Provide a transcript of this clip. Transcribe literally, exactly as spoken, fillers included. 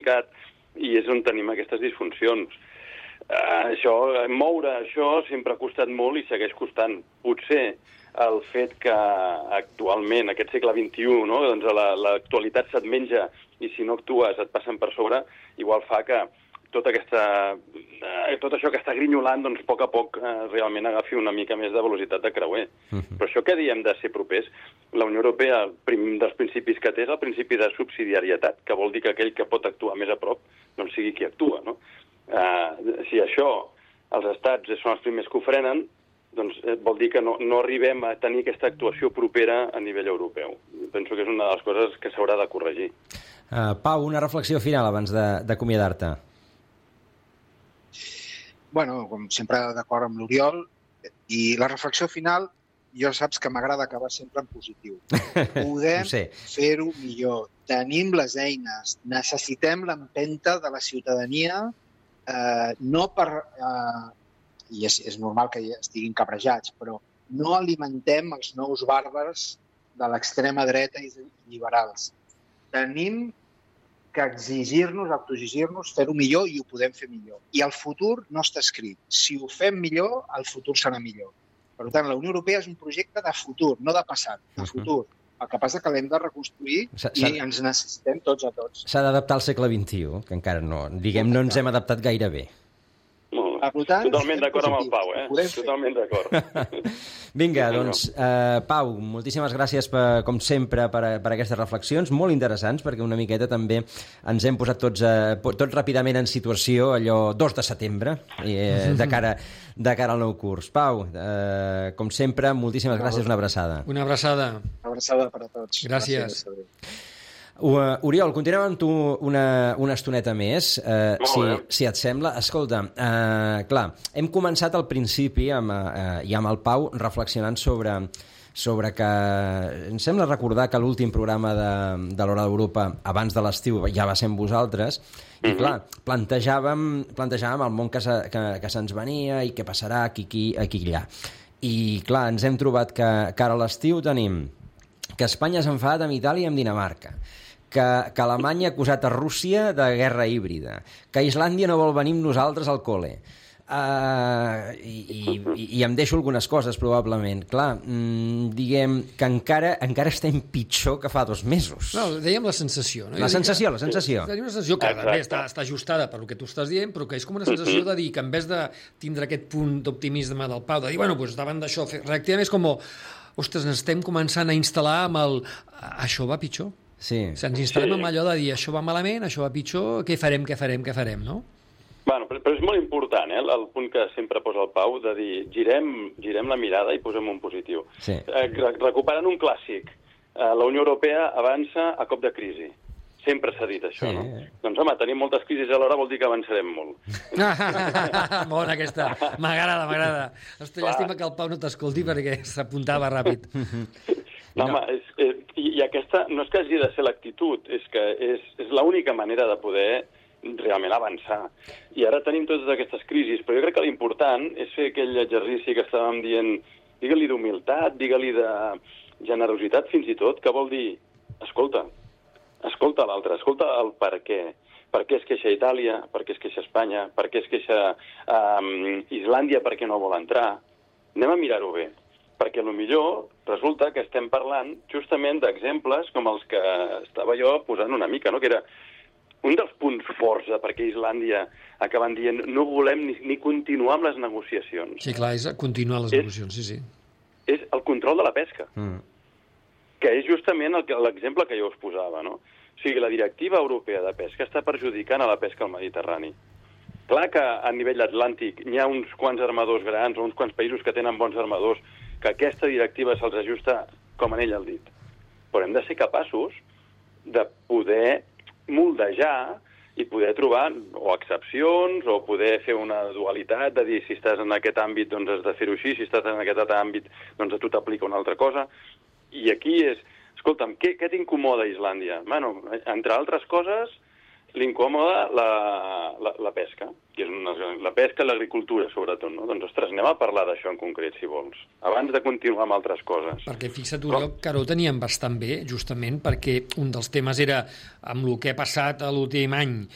complicat i és on tenim aquestes disfuncions. Uh, això, moure això sempre ha costat molt i segueix costant. Potser el fet que actualment, aquest segle vint-i-u, no? doncs l'actualitat se't menja i si no actues et passen per sobre, igual fa que tota aquesta, eh, tot això que està grinyolant, doncs, a poc a poc eh, realment agafi una mica més de velocitat de creuer. Uh-huh. Però això que diem de ser propers, la Unió Europea, el prim dels principis que té és el principi de subsidiarietat, que vol dir que aquell que pot actuar més a prop doncs sigui qui actua, no? Eh, si això els estats són els primers que ho frenen, doncs eh, vol dir que no, no arribem a tenir aquesta actuació propera a nivell europeu. Penso que és una de les coses que s'haurà de corregir. Uh, Pau, una reflexió final abans d'acomiadar-te. Bueno, com sempre d'acord amb l'Oriol, i la reflexió final, jo saps que m'agrada acabar sempre en positiu. Podem fer-ho millor, tenim les eines, necessitem l'empenta de la ciutadania, eh, no per... Eh, i és, és normal que estiguin cabrejats, però no alimentem els nous bàrbars de l'extrema dreta i liberals. Tenim que exigir-nos, autoexigir-nos, fer-ho millor i ho podem fer millor. I el futur no està escrit. Si ho fem millor, el futur serà millor. Per tant, la Unió Europea és un projecte de futur, no de passat, de futur. El que passa que l'hem de reconstruir i ens necessitem tots a tots. S'ha d'adaptar al segle vint-i-u, que encara no, diguem, no ens hem adaptat gaire bé. Tant, totalment d'acord amb el Pau, eh? Totalment d'acord. Vinga, doncs, eh, Pau, moltíssimes gràcies, per, com sempre, per, per aquestes reflexions, molt interessants, perquè una miqueta també ens hem posat tots, eh, tots ràpidament en situació, allò dos de setembre, eh, de, cara, de cara al nou curs. Pau, eh, com sempre, moltíssimes gràcies, una abraçada. Una abraçada. Una abraçada per a tots. Gràcies. gràcies. Uh, Oriol, continuem amb tu una, una estoneta més, uh, si, si et sembla. Escolta, uh, clar, hem començat al principi amb, uh, i amb el Pau reflexionant sobre, sobre que... Em sembla recordar que l'últim programa de, de l'Hora d'Europa abans de l'estiu ja va ser amb vosaltres, i clar, plantejàvem, plantejàvem el món que, se, que, que se'ns venia i què passarà aquí, aquí, aquí allà. I clar, ens hem trobat que, que ara a l'estiu tenim que Espanya s'ha enfadat amb Itàlia i amb Dinamarca, que, que Alemanya ha acusat a Rússia de guerra híbrida, que Islàndia no vol venir amb nosaltres al col·le. Uh, i, i, i em deixo algunes coses, probablement. Clar, mm, diguem que encara, encara estem pitjor que fa dos mesos. No, dèiem la sensació. No? La sensació, la sensació. Tenim una sensació que bé, està, està ajustada per el que tu estàs dient, però que és com una sensació de dir que en vez de tindre aquest punt d'optimisme del Pau, de dir, bueno, doncs davant d'això, reactivem, és com, ostres, ens estem començant a instal·lar amb el... Això va pitjor. Sí. Si ens instal·lem amb allò de dir això va malament, això va pitjor, què farem, què farem, què farem, no? Bueno, però, però és molt important, eh, el punt que sempre posa el Pau, de dir, girem, girem la mirada i posem un positiu. Sí. Eh, recuperant un clàssic, eh, la Unió Europea avança a cop de crisi. Sempre s'ha dit això, sí. No? Doncs, home, tenim moltes crisis alhora vol dir que avançarem molt. Bona aquesta, m'agrada, m'agrada. Estic llàstima que el Pau no t'escolti perquè s'apuntava ràpid. No, home, és, eh, i, i aquesta no és que hagi de ser l'actitud, és que és, és l'única manera de poder realment avançar. I ara tenim totes aquestes crisis, però jo crec que l'important és fer aquell exercici que estàvem dient, digue-li d'humilitat, digue-li de generositat fins i tot, que vol dir, escolta, escolta l'altre, escolta el per què. Per què es queixa Itàlia, per què es queixa Espanya, per què es queixa um, Islàndia perquè no vol entrar. Anem a mirar-ho bé, perquè potser resulta que estem parlant justament d'exemples com els que estava jo posant una mica, no? Que era un dels punts forts de per què Islàndia acaben dient no volem ni, ni continuar amb les negociacions. Sí, clar, és continuar les és, negociacions, sí, sí. És el control de la pesca, mm. que és justament l'exemple que jo us posava, no? O sigui, la directiva europea de pesca està perjudicant a la pesca al Mediterrani. Clar que a nivell atlàntic hi ha uns quants armadors grans o uns quants països que tenen bons armadors que aquesta directiva se'ls ajusta com en ell el dit. Però hem de ser capaços de poder moldejar i poder trobar o excepcions o poder fer una dualitat de dir si estàs en aquest àmbit doncs has de fer-ho així, si estàs en aquest altre àmbit doncs a tu t'aplica una altra cosa. I aquí és, escolta'm, què, què t'incomoda a Islàndia? Bueno, entre altres coses, l'incòmoda la, la, la pesca, que és una, la pesca i l'agricultura, sobretot, no? Doncs, ostres, anem a parlar d'això en concret, si vols, abans de continuar amb altres coses. Perquè fixa't, Oriol, que ara ho teníem bastant bé, justament perquè un dels temes era amb el que ha passat a l'últim any,